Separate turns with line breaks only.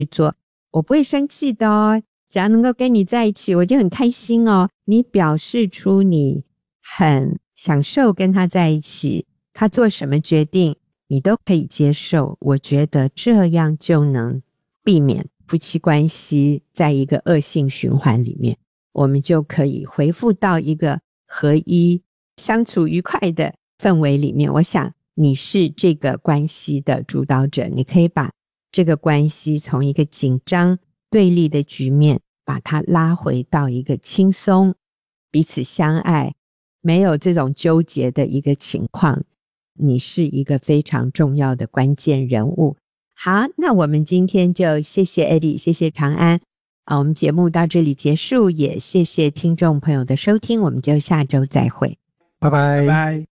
做，我不会生气的哦，只要能够跟你在一起我就很开心哦。你表示出你很享受跟他在一起，他做什么决定你都可以接受，我觉得这样就能避免夫妻关系在一个恶性循环里面，我们就可以回复到一个合一相处愉快的氛围里面。我想你是这个关系的主导者，你可以把这个关系从一个紧张对立的局面把它拉回到一个轻松彼此相爱没有这种纠结的一个情况，你是一个非常重要的关键人物。好，那我们今天就谢谢 Eddie， 谢谢长安我们节目到这里结束，也谢谢听众朋友的收听，我们就下周再会，
拜拜。